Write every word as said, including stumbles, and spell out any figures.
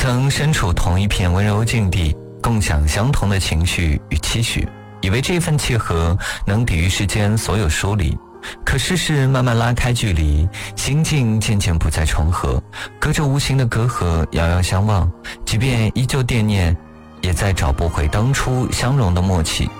曾身处同一片温柔境地，共享相同的情绪与期许，以为这份契合能抵御世间所有疏离。可世事慢慢拉开距离，心境渐渐不再重合，隔着无形的隔阂遥遥相望，即便依旧惦念，也再找不回当初相融的默契。